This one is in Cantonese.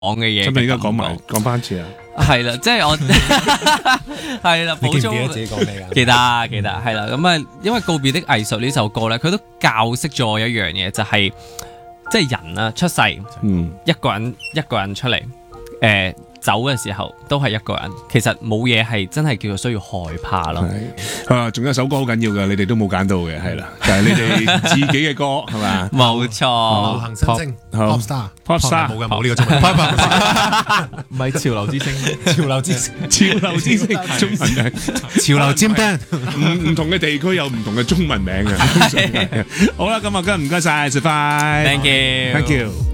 講嘅嘢。 咁你而家講翻一次啊？ 係啦，即係我係啦，補充你記唔記得自己講咩㗎？ 記得係啦。咁啊，因為告別的藝術呢首歌咧，佢都教識咗我一樣嘢，就係即係人啊出世，一個人出嚟，走嘅時候都係一個人，其實冇嘢係真係叫做需要害怕咯。 仲有一首歌好緊要嘅，你哋都冇揀到嘅，係啦，就係你哋自己嘅歌，係嘛？ 冇錯， 流行新星 Pop Star 冇嘅，冇呢個中文， 唔係潮流之星， 潮流之星， 潮流之星中文名， 潮流尖釘， 唔同嘅地區有唔同嘅中文名嘅。好啦，咁啊，唔該晒，食飯 Thank you。